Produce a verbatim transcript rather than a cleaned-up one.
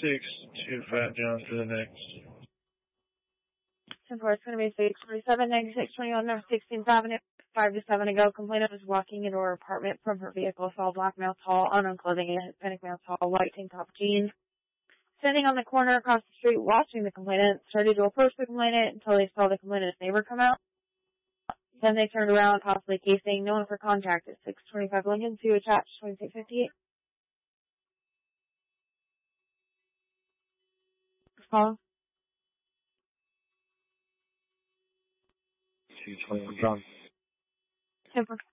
six, two fat down to the next. ten four, it's going to be six forty-seven, ninety-six twenty-one North sixteenth Avenue. five to seven ago, complainant was walking into her apartment from her vehicle, saw black male tall, unknown clothing, and Hispanic male tall, white tank top jeans. Standing on the corner across the street watching the complainant, started to approach the complainant until they saw the complainant's neighbor come out. Then they turned around, possibly casing. No one for contact at six twenty-five Lincoln, two attached, twenty-six fifty-eight. Call. two twenty-one John. ten four.